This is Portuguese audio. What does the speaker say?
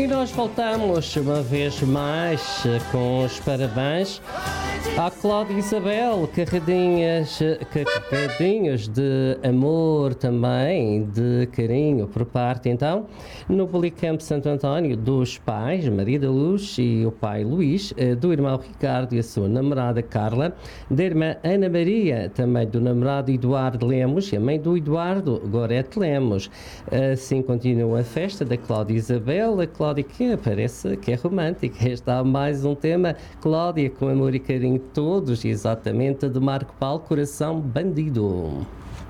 E nós voltamos uma vez mais com os parabéns à Cláudia Isabel, carregadinhos de amor também, de carinho por parte então, no Policampo Santo António, dos pais, Maria da Luz e o pai Luís, do irmão Ricardo e a sua namorada Carla, da irmã Ana Maria, também do namorado Eduardo Lemos e a mãe do Eduardo, Gorete Lemos. Assim continua a festa da Cláudia Isabel, a Cláudia que parece que é romântica. Está mais um tema, Cláudia, com amor e carinho de todos, exatamente, de Marco Paulo, Coração Bandido.